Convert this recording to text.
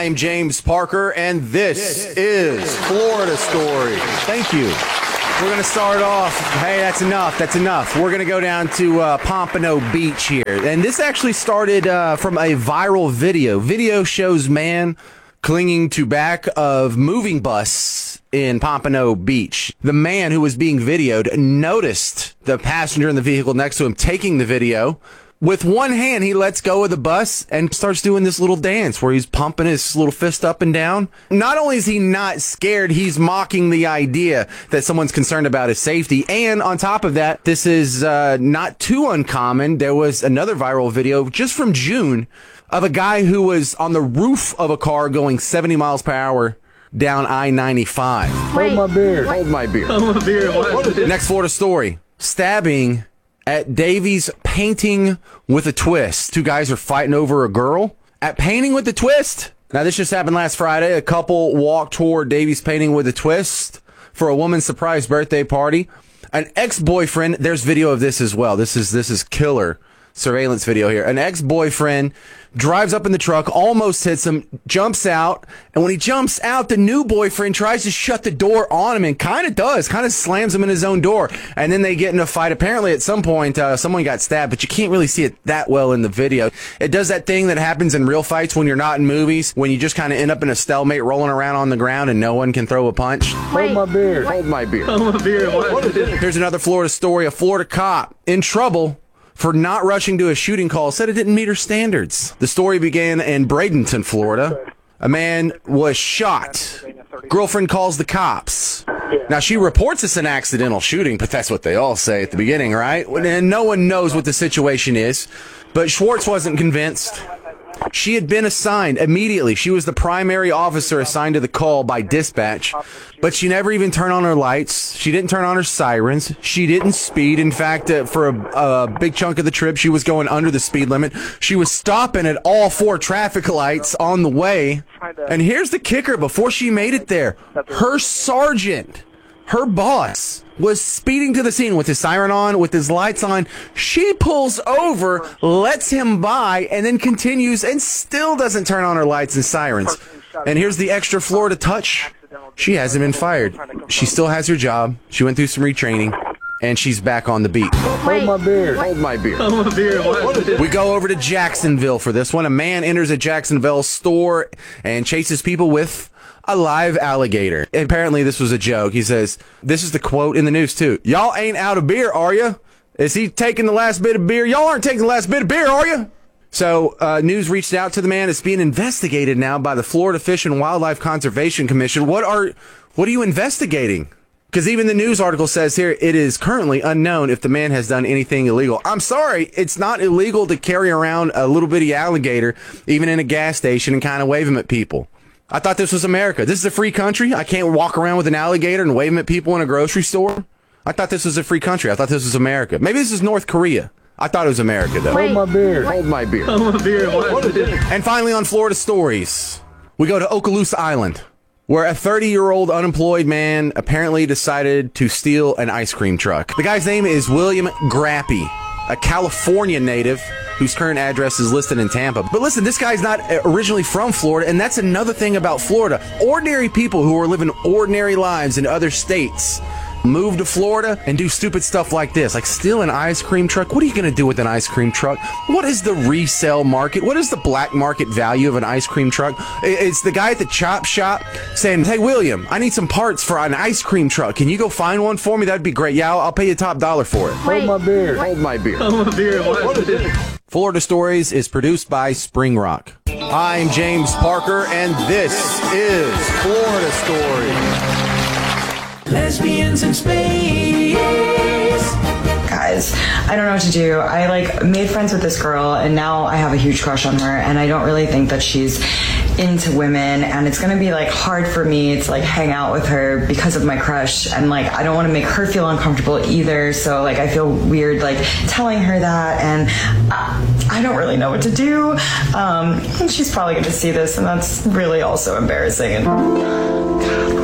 I'm James Parker, and this is Florida Story. Thank you. We're going to start off. Hey, that's enough. That's enough. We're going to go down to Pompano Beach here. And this actually started from a viral video. Video shows man clinging to back of moving bus in Pompano Beach. The man who was being videoed noticed the passenger in the vehicle next to him taking the video. With one hand, he lets go of the bus and starts doing this little dance where he's pumping his little fist up and down. Not only is he not scared, he's mocking the idea that someone's concerned about his safety. And on top of that, this is not too uncommon. There was another viral video just from June of a guy who was on the roof of a car going 70 miles per hour down I-95. Hold my beer. Hold my beer. Hold my beer. What? Next Florida story. Stabbing at Davies Painting with a Twist. Two guys are fighting over a girl at Painting with a Twist. Now, this just happened last Friday. A couple walked toward Davies Painting with a Twist for a woman's surprise birthday party. An ex-boyfriend, there's video of this as well. This is killer surveillance video here. An ex-boyfriend drives up in the truck, almost hits him, jumps out, and when he jumps out, the new boyfriend tries to shut the door on him and kind of slams him in his own door, and then they get in a fight. Apparently, at some point, someone got stabbed, but you can't really see it that well in the video. It does that thing that happens in real fights when you're not in movies, when you just kind of end up in a stalemate rolling around on the ground and no one can throw a punch. Hold my beer. Hold my beer. Hold my beer. What? Here's another Florida story. A Florida cop in trouble for not rushing to a shooting call, said it didn't meet her standards. The story began in Bradenton, Florida. A man was shot. Girlfriend calls the cops. Now, she reports it's an accidental shooting, but that's what they all say at the beginning, right? And no one knows what the situation is. But Schwartz wasn't convinced. She had been assigned immediately. She was the primary officer assigned to the call by dispatch, but she never even turned on her lights. She didn't turn on her sirens. She didn't speed. In fact, for a big chunk of the trip, she was going under the speed limit. She was stopping at all 4 traffic lights on the way. And here's the kicker. Before she made it there, her sergeant, her boss, was speeding to the scene with his siren on, with his lights on. She pulls over, lets him by, and then continues and still doesn't turn on her lights and sirens. And here's the extra Florida touch. She hasn't been fired. She still has her job. She went through some retraining, and she's back on the beat. Hold my beer. Hold my beer. Hold my beer. What? We go over to Jacksonville for this one. A man enters a Jacksonville store and chases people with a live alligator. Apparently, this was a joke. He says, this is the quote in the news, too. Y'all ain't out of beer, are you? Is he taking the last bit of beer? Y'all aren't taking the last bit of beer, are you? So, news reached out to the man. It's being investigated now by the Florida Fish and Wildlife Conservation Commission. What are you investigating? Because even the news article says here, it is currently unknown if the man has done anything illegal. I'm sorry, it's not illegal to carry around a little bitty alligator, even in a gas station, and kind of wave them at people. I thought this was America. This is a free country. I can't walk around with an alligator and wave them at people in a grocery store. I thought this was a free country. I thought this was America. Maybe this is North Korea. I thought it was America, though. Hold my beer. Hold my beer. Hold my beer. What? And finally, on Florida Stories, we go to Okaloosa Island, where a 30-year-old unemployed man apparently decided to steal an ice cream truck. The guy's name is William Grappy, a California native whose current address is listed in Tampa. But listen, this guy's not originally from Florida, and that's another thing about Florida. Ordinary people who are living ordinary lives in other states move to Florida and do stupid stuff like this, like steal an ice cream truck. What are you going to do with an ice cream truck? What is the resale market? What is the black market value of an ice cream truck? It's the guy at the chop shop saying, hey, William, I need some parts for an ice cream truck. Can you go find one for me? That'd be great. Yeah, I'll pay you top dollar for it. Hold my beer. Hold my beer. Hold my beer. What? Florida Stories is produced by Spring Rock. I'm James Parker, and this is Florida Story. Lesbians in space. Guys, I don't know what to do. I made friends with this girl and now I have a huge crush on her and I don't really think that she's into women and it's gonna be hard for me to hang out with her because of my crush and I don't want to make her feel uncomfortable either, so I feel weird telling her that and I don't really know what to do. And she's probably gonna see this and that's really also embarrassing and